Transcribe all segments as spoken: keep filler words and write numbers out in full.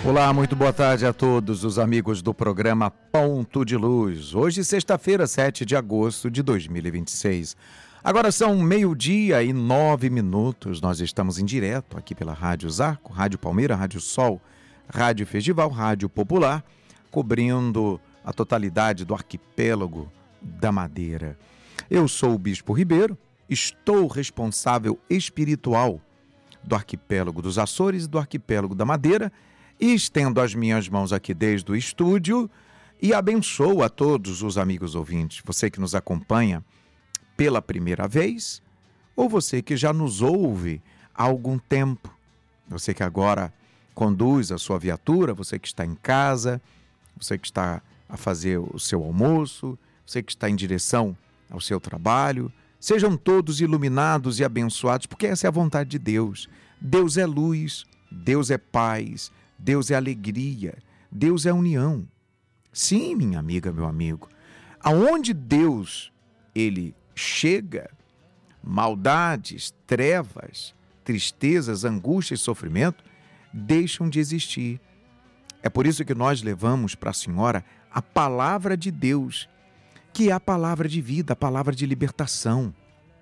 Olá, muito boa tarde a todos os amigos do programa Ponto de Luz. Hoje, sexta-feira, sete de agosto de dois mil e vinte e seis. Agora são meio-dia e nove minutos. Nós estamos em direto aqui pela Rádio Zarco, Rádio Palmeira, Rádio Sol, Rádio Festival, Rádio Popular, cobrindo a totalidade do arquipélago da Madeira. Eu sou o Bispo Ribeiro, estou responsável espiritual do arquipélago dos Açores e do arquipélago da Madeira, e estendo as minhas mãos aqui desde o estúdio e abençoo a todos os amigos ouvintes, você que nos acompanha pela primeira vez ou você que já nos ouve há algum tempo, você que agora conduz a sua viatura, você que está em casa, você que está a fazer o seu almoço, você que está em direção ao seu trabalho, sejam todos iluminados e abençoados, porque essa é a vontade de Deus. Deus é luz, Deus é paz, Deus é alegria, Deus é união. Sim, minha amiga, meu amigo, aonde Deus, ele chega, maldades, trevas, tristezas, angústia e sofrimento deixam de existir. É por isso que nós levamos para a senhora a palavra de Deus, que é a palavra de vida, a palavra de libertação,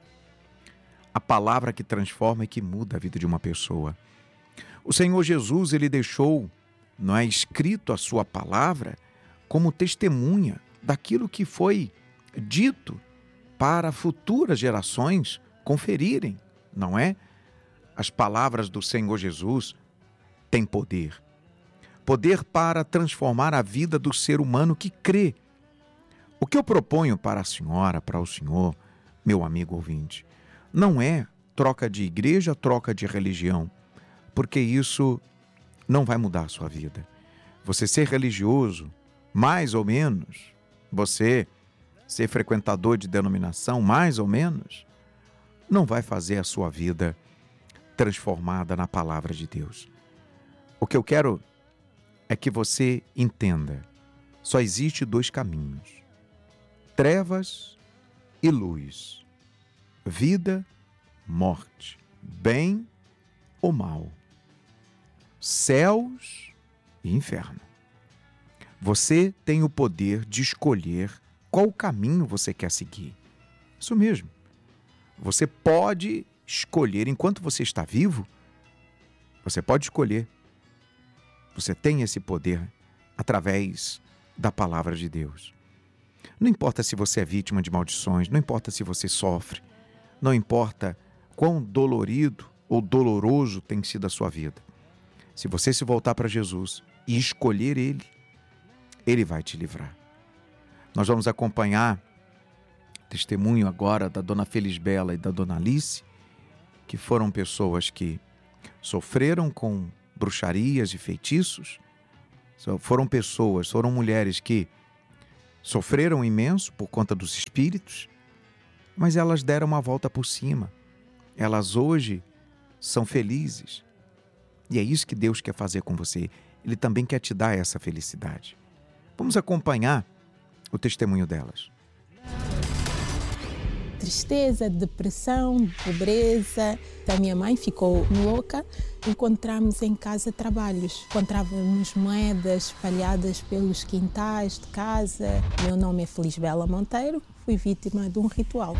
a palavra que transforma e que muda a vida de uma pessoa. O Senhor Jesus, ele deixou, não é, escrito a sua palavra como testemunha daquilo que foi dito para futuras gerações conferirem, não é? As palavras do Senhor Jesus têm poder. Poder para transformar a vida do ser humano que crê. O que eu proponho para a senhora, para o senhor, meu amigo ouvinte, não é troca de igreja, troca de religião, porque isso não vai mudar a sua vida. Você ser religioso, mais ou menos, você ser frequentador de denominação, mais ou menos, não vai fazer a sua vida transformada na palavra de Deus. O que eu quero é que você entenda, só existe dois caminhos, trevas e luz, vida, morte, bem ou mal, céus e inferno. Você tem o poder de escolher qual caminho você quer seguir. Isso mesmo. Você pode escolher, enquanto você está vivo, você pode escolher. Você tem esse poder através da palavra de Deus. Não importa se você é vítima de maldições, não importa se você sofre, não importa quão dolorido ou doloroso tem sido a sua vida. Se você se voltar para Jesus e escolher Ele, Ele vai te livrar. Nós vamos acompanhar testemunho agora da dona Felisbela e da dona Alice, que foram pessoas que sofreram com bruxarias e feitiços, foram pessoas, foram mulheres que sofreram imenso por conta dos espíritos, mas elas deram uma volta por cima. Elas hoje são felizes. E é isso que Deus quer fazer com você. Ele também quer te dar essa felicidade. Vamos acompanhar o testemunho delas. Tristeza, depressão, pobreza. A minha mãe ficou louca. Encontramos em casa trabalhos. Encontrávamos moedas espalhadas pelos quintais de casa. Meu nome é Felisbela Monteiro. Fui vítima de um ritual.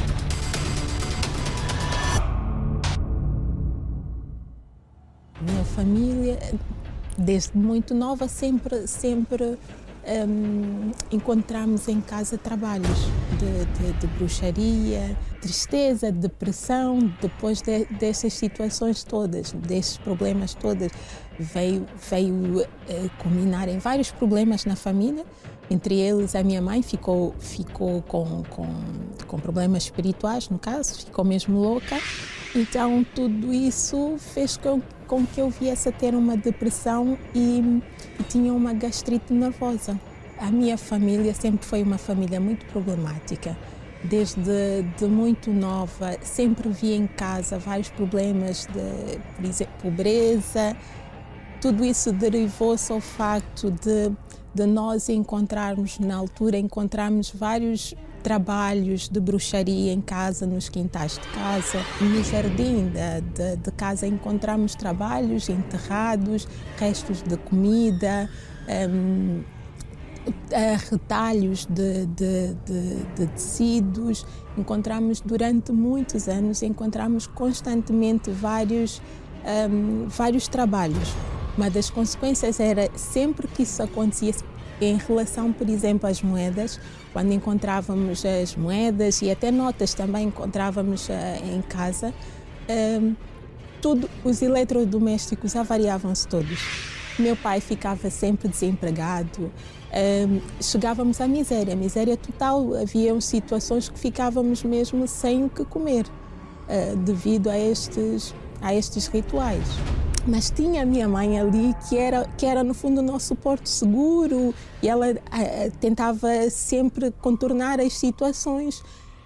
Minha família, desde muito nova, sempre, sempre um, encontramos em casa trabalhos de, de, de bruxaria, tristeza, depressão. Depois de, dessas situações todas, desses problemas todos, veio, veio uh, culminar em vários problemas na família. Entre eles, a minha mãe ficou, ficou com, com, com problemas espirituais, no caso, ficou mesmo louca. Então, tudo isso fez com, com que eu viesse a ter uma depressão e, e tinha uma gastrite nervosa. A minha família sempre foi uma família muito problemática. Desde de muito nova, sempre vi em casa vários problemas de, por exemplo, pobreza. Tudo isso derivou-se ao facto de, de nós encontrarmos, na altura, encontrarmos vários trabalhos de bruxaria em casa, nos quintais de casa. No jardim de, de, de casa encontramos trabalhos enterrados, restos de comida, um, retalhos de, de, de, de tecidos. Encontramos durante muitos anos, encontramos constantemente vários, um, vários trabalhos. Uma das consequências era, sempre que isso acontecia, em relação, por exemplo, às moedas, quando encontrávamos as moedas e até notas também encontrávamos uh, em casa, um, tudo, os eletrodomésticos avariavam-se todos. Meu pai ficava sempre desempregado, um, chegávamos à miséria, miséria total. Havia situações que ficávamos mesmo sem o que comer, uh, devido a estes, a estes rituais. Mas tinha a minha mãe ali, que era, que era no fundo o nosso porto seguro, e ela a, tentava sempre contornar as situações.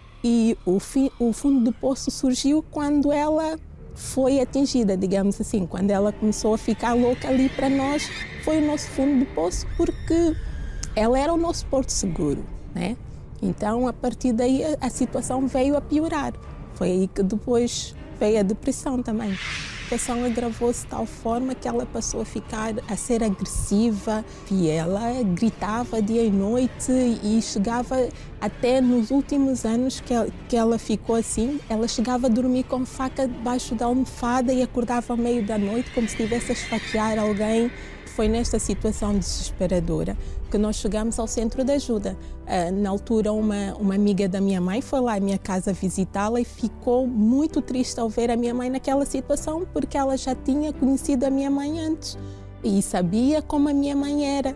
E o, fi, o fundo do poço surgiu quando ela foi atingida, digamos assim, quando ela começou a ficar louca ali para nós, foi o nosso fundo do poço, porque ela era o nosso porto seguro, né? Então, a partir daí, a, a situação veio a piorar. Foi aí que depois veio a depressão também. A situação agravou-se de tal forma que ela passou a ficar, a ser agressiva, e ela gritava dia e noite, e chegava até nos últimos anos que ela, que ela ficou assim, ela chegava a dormir com faca debaixo da almofada e acordava ao meio da noite como se estivesse a esfaquear alguém. Foi nesta situação desesperadora que nós chegamos ao centro de ajuda. Na altura, uma, uma amiga da minha mãe foi lá à minha casa visitá-la e ficou muito triste ao ver a minha mãe naquela situação, porque ela já tinha conhecido a minha mãe antes e sabia como a minha mãe era.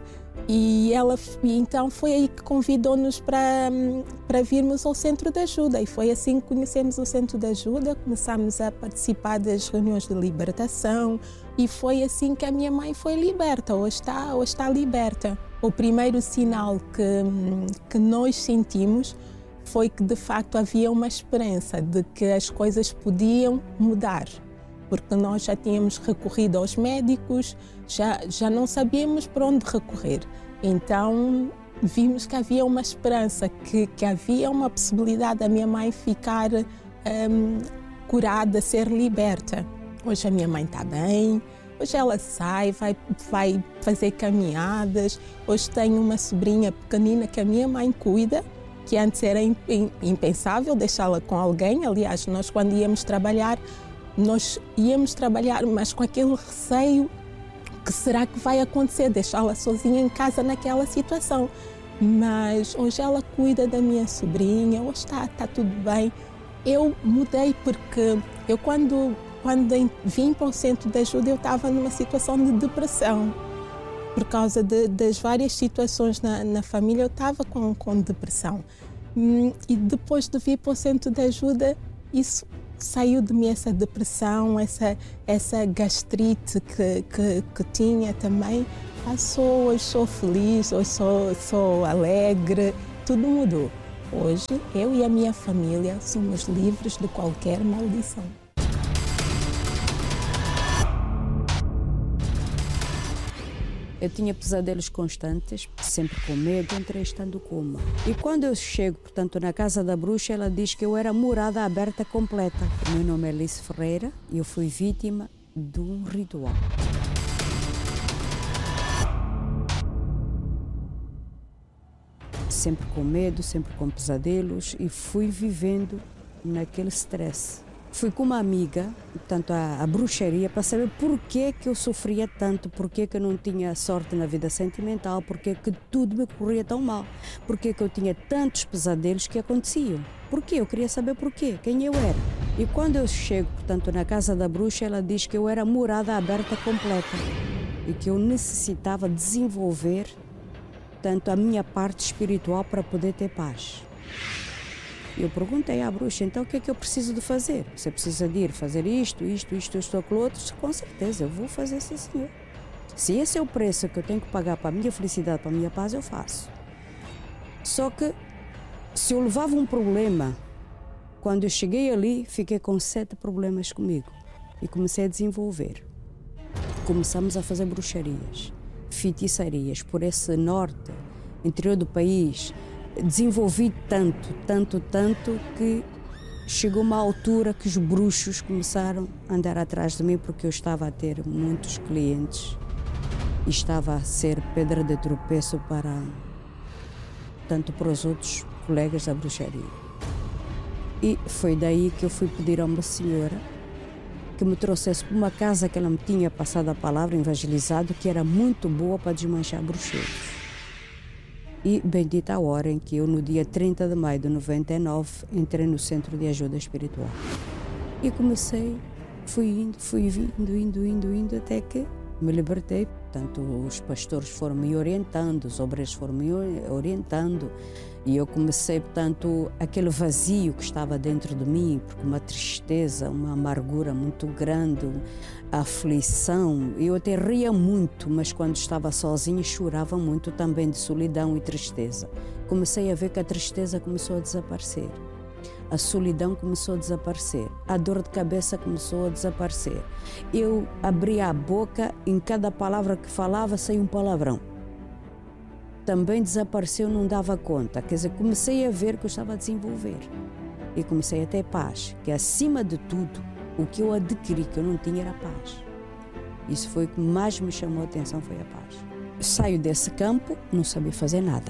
E ela, então foi aí que convidou-nos para, para virmos ao centro de ajuda, e foi assim que conhecemos o centro de ajuda, começámos a participar das reuniões de libertação, e foi assim que a minha mãe foi liberta, ou está, ou está liberta. O primeiro sinal que, que nós sentimos foi que de facto havia uma esperança de que as coisas podiam mudar, porque nós já tínhamos recorrido aos médicos, já, já não sabíamos para onde recorrer. Então vimos que havia uma esperança, que, que havia uma possibilidade da minha mãe ficar um, curada, ser liberta. Hoje a minha mãe está bem, hoje ela sai, vai, vai fazer caminhadas. Hoje tenho uma sobrinha pequenina que a minha mãe cuida, que antes era impensável deixá-la com alguém. Aliás, nós quando íamos trabalhar, nós íamos trabalhar, mas com aquele receio, que será que vai acontecer, deixá-la sozinha em casa naquela situação. Mas hoje ela cuida da minha sobrinha, hoje está, está tudo bem. Eu mudei porque eu quando, quando vim para o centro de ajuda, eu estava numa situação de depressão. Por causa de, das várias situações na, na família, eu estava com, com depressão. E depois de vir para o centro de ajuda, isso saiu de mim, essa depressão, essa, essa gastrite que, que, que tinha também. Passou, hoje sou feliz, hoje sou, sou alegre, tudo mudou. Hoje, eu e a minha família somos livres de qualquer maldição. Eu tinha pesadelos constantes, sempre com medo, entrei em estado de coma. E quando eu chego, portanto, na casa da bruxa, ela diz que eu era morada aberta completa. O meu nome é Alice Ferreira e eu fui vítima de um ritual. Sempre com medo, sempre com pesadelos, e fui vivendo naquele stress. Fui com uma amiga, portanto, à, à bruxaria, para saber porquê que eu sofria tanto, porquê que eu não tinha sorte na vida sentimental, porquê que tudo me corria tão mal, porquê que eu tinha tantos pesadelos que aconteciam. Porquê? Eu queria saber porquê, quem eu era. E quando eu chego, portanto, na casa da bruxa, ela diz que eu era morada aberta completa e que eu necessitava desenvolver, portanto, a minha parte espiritual para poder ter paz. Eu perguntei à bruxa, então o que é que eu preciso de fazer? Você precisa de ir fazer isto, isto, isto, isto, aquilo outro? Com certeza, eu vou fazer, sim, senhor. Se esse é o preço que eu tenho que pagar para a minha felicidade, para a minha paz, eu faço. Só que, se eu levava um problema, quando eu cheguei ali, fiquei com sete problemas comigo. E comecei a desenvolver. Começamos a fazer bruxarias, feitiçarias por esse norte, interior do país, desenvolvi tanto, tanto, tanto que chegou uma altura que os bruxos começaram a andar atrás de mim porque eu estava a ter muitos clientes e estava a ser pedra de tropeço para tanto para os outros colegas da bruxaria. E foi daí que eu fui pedir a uma senhora que me trouxesse para uma casa que ela me tinha passado a palavra, evangelizado, que era muito boa para desmanchar bruxeiros. E bendita a hora em que eu, no dia trinta de maio de noventa e nove, entrei no Centro de Ajuda Espiritual. E comecei, fui indo, fui indo, indo, indo, indo, até que me libertei. Portanto, os pastores foram me orientando, os obreiros foram me orientando. E eu comecei, portanto, aquele vazio que estava dentro de mim, porque uma tristeza, uma amargura muito grande, a aflição. Eu até ria muito, mas quando estava sozinha chorava muito também de solidão e tristeza. Comecei a ver que a tristeza começou a desaparecer. A solidão começou a desaparecer. A dor de cabeça começou a desaparecer. Eu abria a boca, em cada palavra que falava saía um palavrão. Também desapareceu, não dava conta. Quer dizer, comecei a ver que eu estava a desenvolver. E comecei a ter paz, que acima de tudo, o que eu adquiri que eu não tinha era a paz. Isso foi o que mais me chamou a atenção, foi a paz. Saio desse campo, não sabia fazer nada.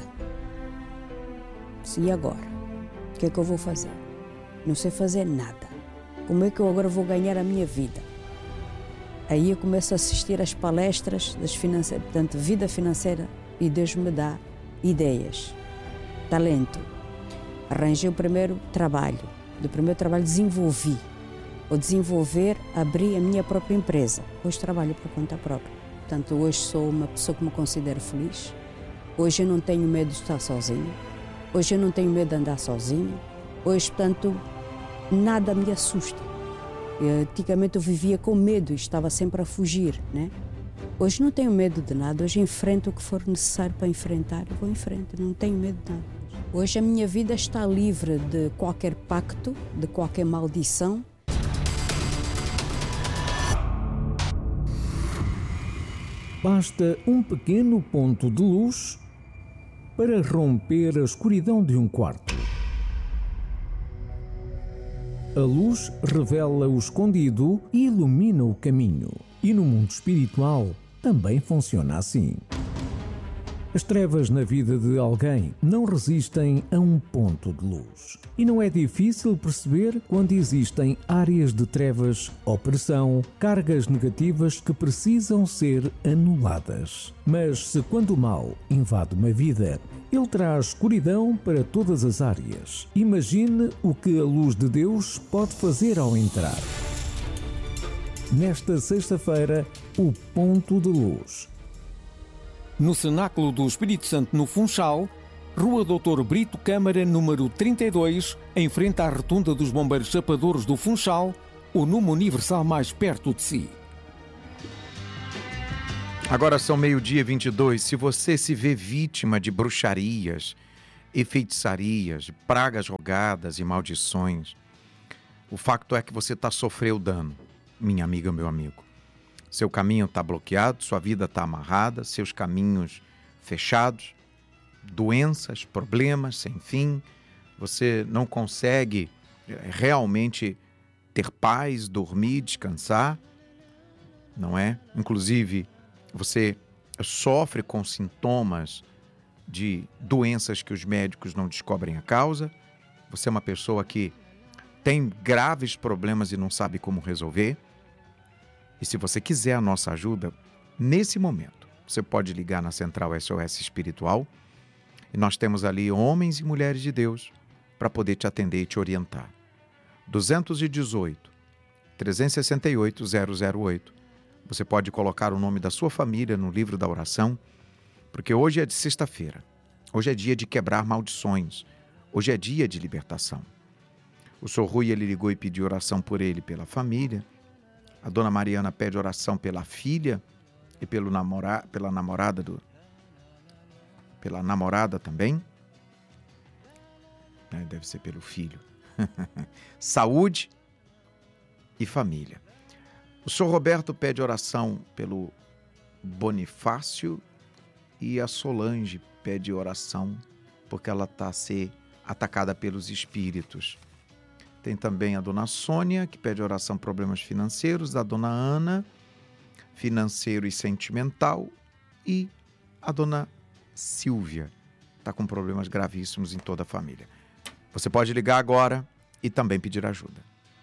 E agora? O que é que eu vou fazer? Não sei fazer nada. Como é que eu agora vou ganhar a minha vida? Aí eu começo a assistir às palestras das finanças, portanto, vida financeira, e Deus me dá ideias, talento. Arranjei o primeiro trabalho. Do primeiro trabalho desenvolvi. Ao desenvolver, abri a minha própria empresa. Hoje trabalho por conta própria. Portanto, hoje sou uma pessoa que me considero feliz. Hoje eu não tenho medo de estar sozinha. Hoje eu não tenho medo de andar sozinha. Hoje, portanto, nada me assusta. Eu, antigamente eu vivia com medo e estava sempre a fugir, né? Hoje não tenho medo de nada, hoje enfrento o que for necessário para enfrentar, eu vou em frente, não tenho medo de nada. Hoje a minha vida está livre de qualquer pacto, de qualquer maldição. Basta um pequeno ponto de luz para romper a escuridão de um quarto. A luz revela o escondido e ilumina o caminho. E no mundo espiritual também funciona assim. As trevas na vida de alguém não resistem a um ponto de luz. E não é difícil perceber quando existem áreas de trevas, opressão, cargas negativas que precisam ser anuladas. Mas se quando o mal invade uma vida, ele traz escuridão para todas as áreas. Imagine o que a luz de Deus pode fazer ao entrar. Nesta sexta-feira, o Ponto de Luz. No Cenáculo do Espírito Santo, no Funchal, Rua doutor Brito Câmara, número trinta e dois, em frente à Rotunda dos Bombeiros Chapadores do Funchal, o número universal mais perto de si. Agora são meio-dia e vinte e dois. Se você se vê vítima de bruxarias e feitiçarias, pragas jogadas e maldições, o facto é que você está sofrendo dano, minha amiga, meu amigo. Seu caminho está bloqueado, sua vida está amarrada, seus caminhos fechados, doenças, problemas sem fim. Você não consegue realmente ter paz, dormir, descansar, não é? Inclusive, você sofre com sintomas de doenças que os médicos não descobrem a causa. Você é uma pessoa que tem graves problemas e não sabe como resolver. E se você quiser a nossa ajuda, nesse momento, você pode ligar na Central S O S Espiritual e nós temos ali homens e mulheres de Deus para poder te atender e te orientar. dois um oito, três seis oito, zero zero oito. Você pode colocar o nome da sua família no livro da oração, porque hoje é de sexta-feira. Hoje é dia de quebrar maldições. Hoje é dia de libertação. O senhor Rui, ele ligou e pediu oração por ele e pela família. A dona Mariana pede oração pela filha e pelo namora, pela namorada do, pela namorada também. Deve ser pelo filho. Saúde e família. O senhor Roberto pede oração pelo Bonifácio e a Solange pede oração porque ela está a ser atacada pelos espíritos. Tem também a dona Sônia, que pede oração problemas financeiros, a dona Ana, financeiro e sentimental, e a dona Silvia, está com problemas gravíssimos em toda a família. Você pode ligar agora e também pedir ajuda.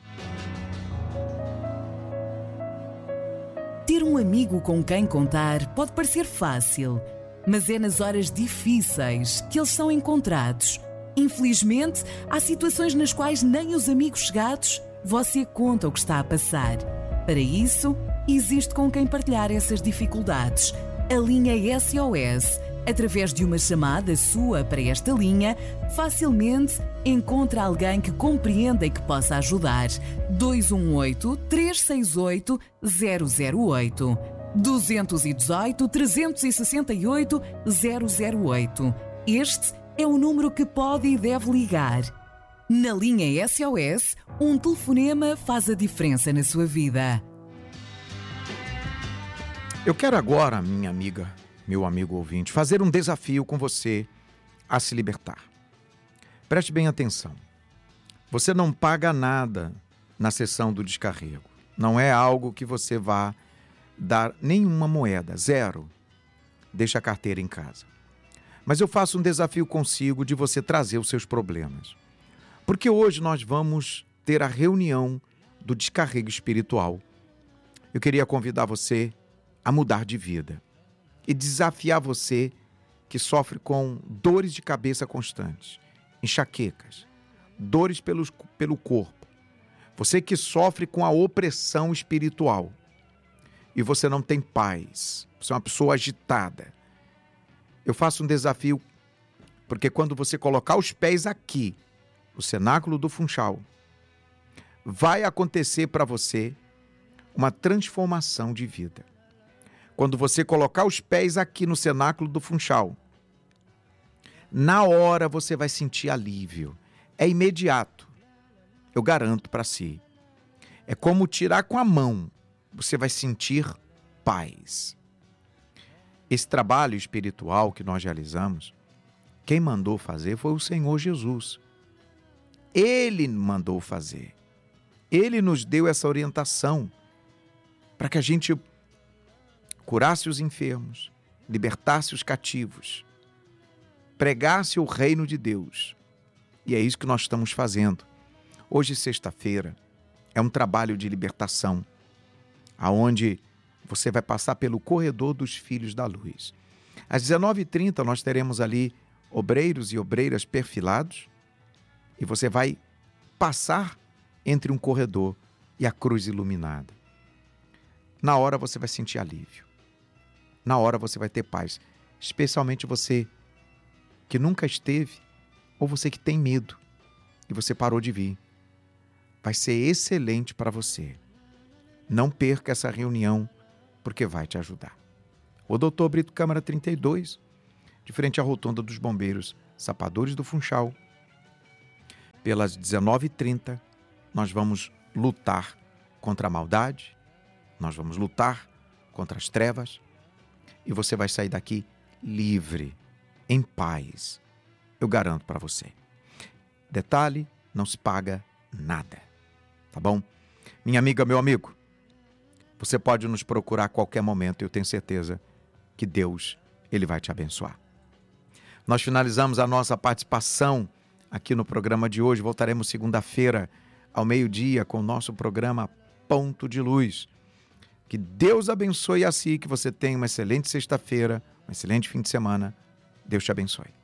Ter um amigo com quem contar pode parecer fácil, mas é nas horas difíceis que eles são encontrados. Infelizmente, há situações nas quais nem os amigos chegados você conta o que está a passar. Para isso, existe com quem partilhar essas dificuldades. A linha S O S, através de uma chamada sua para esta linha, facilmente encontra alguém que compreenda e que possa ajudar. dois um oito, três seis oito, zero zero oito. dois um oito, três seis oito, zero zero oito. Este é o número que pode e deve ligar. Na linha S O S, um telefonema faz a diferença na sua vida. Eu quero agora, minha amiga, meu amigo ouvinte, fazer um desafio com você a se libertar. Preste bem atenção. Você não paga nada na sessão do descarrego. Não é algo que você vá dar nenhuma moeda, zero. Deixa a carteira em casa. Mas eu faço um desafio consigo de você trazer os seus problemas. Porque hoje nós vamos ter a reunião do descarrego espiritual. Eu queria convidar você a mudar de vida e desafiar você que sofre com dores de cabeça constantes, enxaquecas, dores pelos, pelo corpo. Você que sofre com a opressão espiritual e você não tem paz, você é uma pessoa agitada. Eu faço um desafio porque quando você colocar os pés aqui, no cenáculo do Funchal, vai acontecer para você uma transformação de vida. Quando você colocar os pés aqui no cenáculo do Funchal, na hora você vai sentir alívio. É imediato. Eu garanto para si. É como tirar com a mão. Você vai sentir paz. Esse trabalho espiritual que nós realizamos, quem mandou fazer foi o Senhor Jesus. Ele mandou fazer. Ele nos deu essa orientação para que a gente curasse os enfermos, libertasse os cativos, pregasse o reino de Deus. E é isso que nós estamos fazendo. Hoje, sexta-feira, é um trabalho de libertação, aonde você vai passar pelo corredor dos Filhos da Luz. Às dezenove e trinta, nós teremos ali obreiros e obreiras perfilados, e você vai passar entre um corredor e a cruz iluminada. Na hora você vai sentir alívio. Na hora você vai ter paz. Especialmente você que nunca esteve ou você que tem medo e você parou de vir. Vai ser excelente para você. Não perca essa reunião porque vai te ajudar. O doutor Brito Câmara trinta e dois, de frente à rotunda dos bombeiros, Sapadores do Funchal. Pelas dezenove e trinta, nós vamos lutar contra a maldade, nós vamos lutar contra as trevas e você vai sair daqui livre, em paz. Eu garanto para você. Detalhe, não se paga nada, tá bom? Minha amiga, meu amigo, você pode nos procurar a qualquer momento, eu tenho certeza que Deus, Ele vai te abençoar. Nós finalizamos a nossa participação aqui no programa de hoje. Voltaremos segunda-feira ao meio-dia com o nosso programa Ponto de Luz. Que Deus abençoe a si, que você tenha uma excelente sexta-feira, um excelente fim de semana. Deus te abençoe.